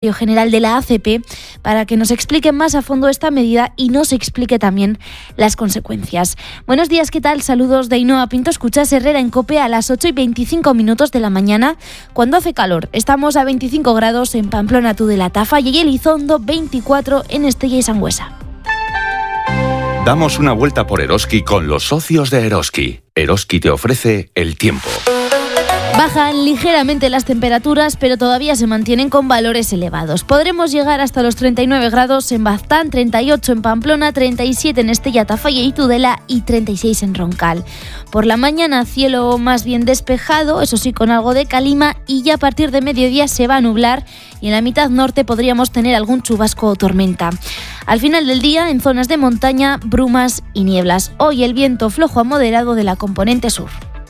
general de la ACP para que nos explique más a fondo esta medida y nos explique también las consecuencias. Buenos días, ¿qué tal? Saludos de Ainhoa Pinto. Escuchas Herrera en COPE a las 8:25 de la mañana, cuando hace calor. Estamos a 25 grados en Pamplona, Tudela, Tafalla y Elizondo, 24 en Estella y Sangüesa. Damos una vuelta por Eroski con los socios de Eroski. Eroski te ofrece el tiempo. Bajan ligeramente las temperaturas, pero todavía se mantienen con valores elevados. Podremos llegar hasta los 39 grados en Baztán, 38 en Pamplona, 37 en Estella, Tafalla y Tudela y 36 en Roncal. Por la mañana, cielo más bien despejado, eso sí, con algo de calima, y ya a partir de mediodía se va a nublar y en la mitad norte podríamos tener algún chubasco o tormenta. Al final del día, en zonas de montaña, brumas y nieblas. Hoy el viento flojo a moderado de la componente sur.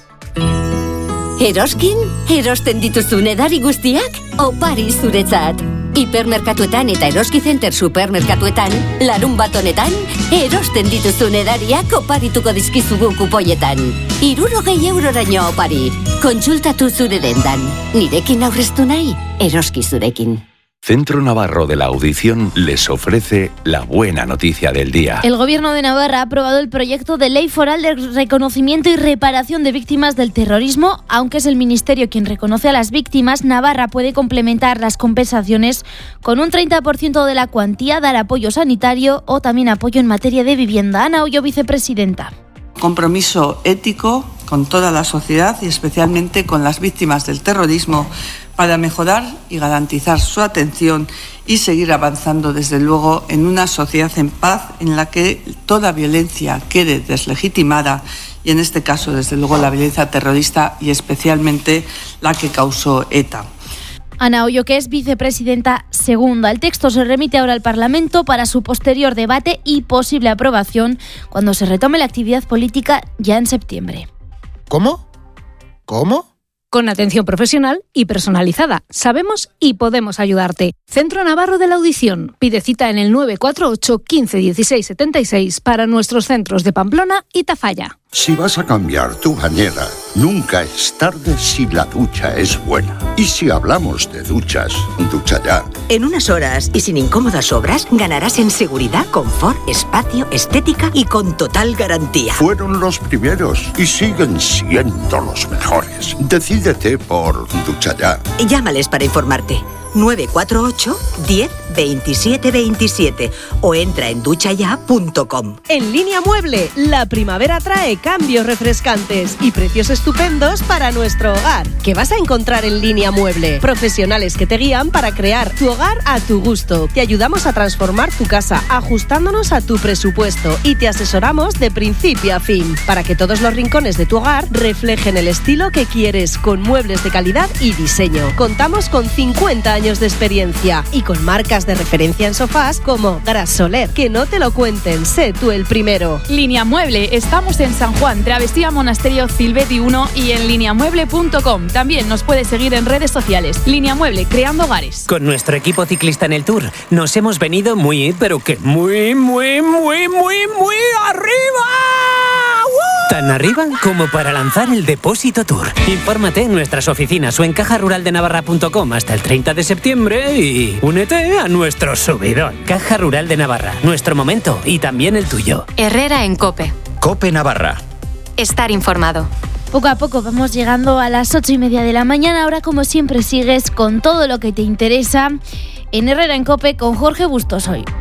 Eroskin, erosten dituzun edari guztiak, opari zuretzat. Hipermerkatuetan eta Eroski Center supermerkatuetan, larun bat honetan, erosten dituzun edariak oparituko dizkizugu kupoietan. 60 euroraino opari. Kontsultatu zure dendan. Nirekin aurreztu nahi, Eroski zurekin. Centro Navarro de la Audición les ofrece la buena noticia del día. El Gobierno de Navarra ha aprobado el proyecto de ley foral de reconocimiento y reparación de víctimas del terrorismo. Aunque es el Ministerio quien reconoce a las víctimas, Navarra puede complementar las compensaciones con un 30% de la cuantía, dar apoyo sanitario o también apoyo en materia de vivienda. Ana Ollo, vicepresidenta. Compromiso ético con toda la sociedad y especialmente con las víctimas del terrorismo para mejorar y garantizar su atención y seguir avanzando, desde luego, en una sociedad en paz en la que toda violencia quede deslegitimada y, en este caso, desde luego, la violencia terrorista y especialmente la que causó ETA. Ana Ollo, que es vicepresidenta segunda. El texto se remite ahora al Parlamento para su posterior debate y posible aprobación cuando se retome la actividad política ya en septiembre. ¿Cómo? Con atención profesional y personalizada. Sabemos y podemos ayudarte. Centro Navarro de la Audición. Pide cita en el 948 15 16 76 para nuestros centros de Pamplona y Tafalla. Si vas a cambiar tu bañera, nunca es tarde si la ducha es buena. Y si hablamos de duchas, Ducha Ya. En unas horas y sin incómodas obras, ganarás en seguridad, confort, espacio, estética y con total garantía. Fueron los primeros y siguen siendo los mejores. Decídete por Ducha Ya. Llámales para informarte. 948 10 27 27 o entra en duchaya.com. En Línea Mueble, la primavera trae cambios refrescantes y precios estupendos para nuestro hogar. ¿Qué vas a encontrar en Línea Mueble? Profesionales que te guían para crear tu hogar a tu gusto. Te ayudamos a transformar tu casa ajustándonos a tu presupuesto y te asesoramos de principio a fin para que todos los rincones de tu hogar reflejen el estilo que quieres, con muebles de calidad y diseño. Contamos con 50 años de experiencia y con marcas de referencia en sofás como Gras Soler. Que no te lo cuenten, sé tú el primero. Línea Mueble, estamos en San Juan, Travestía Monasterio Cilveti 1 y en lineamueble.com. También nos puedes seguir en redes sociales. Línea Mueble, creando hogares. Con nuestro equipo ciclista en el Tour nos hemos venido muy arriba. Tan arriba como para lanzar el Depósito Tour. Infórmate en nuestras oficinas o en cajaruraldenavarra.com hasta el 30 de septiembre y únete a nuestro subidón. Caja Rural de Navarra, nuestro momento y también el tuyo. Herrera en COPE. COPE Navarra. Estar informado. Poco a poco vamos llegando a las 8:30 de la mañana. Ahora, como siempre, sigues con todo lo que te interesa en Herrera en COPE con Jorge Bustos hoy.